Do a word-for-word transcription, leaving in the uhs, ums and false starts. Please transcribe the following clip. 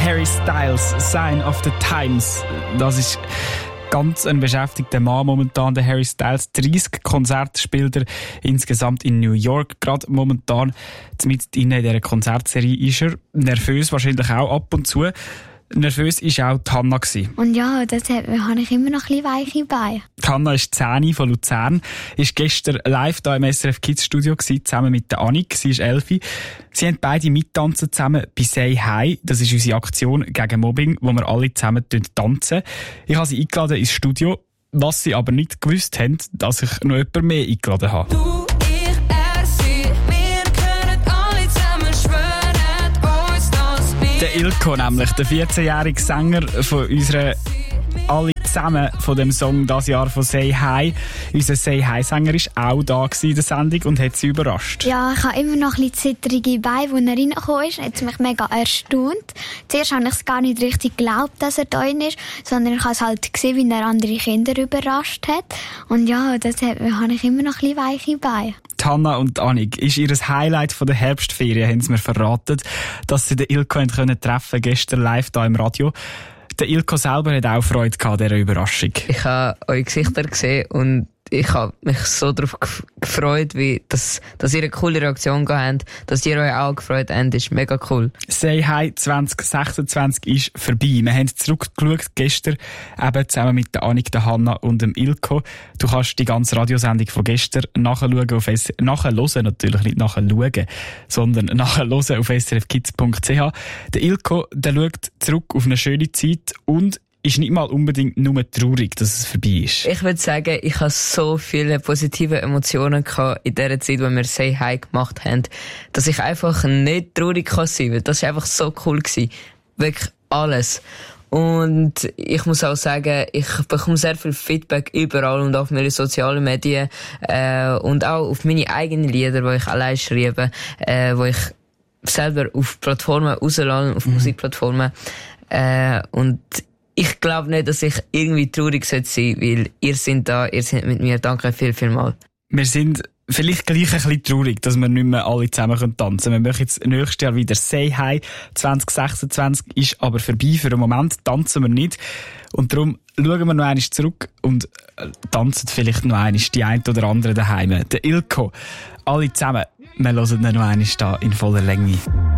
Harry Styles, Sign of the Times. Das ist ganz ein beschäftigter Mann momentan, der Harry Styles. dreißig Konzerte spielt er insgesamt in New York. Gerade momentan, mitten in dieser Konzertserie, ist er nervös, wahrscheinlich auch ab und zu. Nervös war auch die Hanna. Und ja, das habe ich immer noch ein bisschen weiche Beine. Die Hanna ist zehn von Luzern, ist gestern live hier im S R F Kids Studio gewesen, zusammen mit der Annik. Sie ist elf. Sie haben beide mittanzen zusammen bei Say Hi. Das ist unsere Aktion gegen Mobbing, wo wir alle zusammen tanzen. Ich habe sie eingeladen ins Studio. Was sie aber nicht gewusst haben, dass ich noch jemand mehr eingeladen habe. Du, ich, er, sie, wir können alle zusammen schwören, uns das nicht. Der Ilko nämlich, der vierzehnjährige Sänger von unserer alle zusammen von dem Song das Jahr von Say Hi. Unser Say Hi-Sänger war auch da in der Sendung und hat sie überrascht. Ja, ich habe immer noch ein bisschen zittrige Beine, als er reingekommen ist. Er hat mich mega erstaunt. Zuerst habe ich es gar nicht richtig geglaubt, dass er da ist, sondern ich habe es halt gesehen, wie er andere Kinder überrascht hat. Und ja, das habe ich immer noch ein bisschen weiche Beine. Die Hanna und Annik ist ihr Highlight von der Herbstferien, haben sie mir verraten, dass sie den Ilko treffen konnten, gestern live hier im Radio. Der Ilko selber hat auch Freude gehabt an dieser Überraschung. Ich habe eure Gesichter gesehen und ich habe mich so darauf gefreut, wie das, dass ihr eine coole Reaktion gehabt habt, dass ihr euch auch gefreut habt, ist mega cool. Say Hi zwanzig sechsundzwanzig ist vorbei. Wir haben zurückgeschaut gestern, eben zusammen mit der Annik, der Hanna und dem Ilko. Du kannst die ganze Radiosendung von gestern nachschauen auf S- nachhören, natürlich nicht nachschauen, sondern nachhören auf s r f kids punkt c h. Der Ilko, der schaut zurück auf eine schöne Zeit und ist nicht mal unbedingt nur traurig, dass es vorbei ist. Ich würde sagen, ich hatte so viele positive Emotionen gehabt in der Zeit, wo wir Say Hi gemacht haben, dass ich einfach nicht traurig sein kann. Das war einfach so cool gewesen. Wirklich alles. Und ich muss auch sagen, ich bekomme sehr viel Feedback überall und auf meine sozialen Medien, äh, und auch auf meine eigenen Lieder, die ich allein schreibe, äh, wo ich selber auf Plattformen rauslade, auf mhm. Musikplattformen, äh, und ich glaube nicht, dass ich irgendwie traurig sein sollte, weil ihr seid da, ihr seid mit mir. Danke viel, viel mal. Wir sind vielleicht gleich ein bisschen traurig, dass wir nicht mehr alle zusammen tanzen können. Wir machen jetzt nächstes Jahr wieder Say Hi. zwanzig sechsundzwanzig ist aber vorbei. Für den Moment tanzen wir nicht. Und darum schauen wir noch einmal zurück und tanzen vielleicht noch einmal die eine oder andere daheim. Der Ilko, alle zusammen. Wir hören ihn noch einmal da in voller Länge.